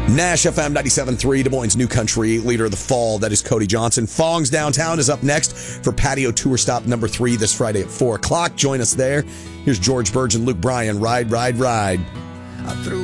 Nash FM 97.3, Des Moines' new country leader of the fall. That is Cody Johnson. Fong's Downtown is up next for Patio Tour Stop number 3 this Friday at 4 o'clock. Join us there. Here's George Burge and Luke Bryan. Ride, ride, ride.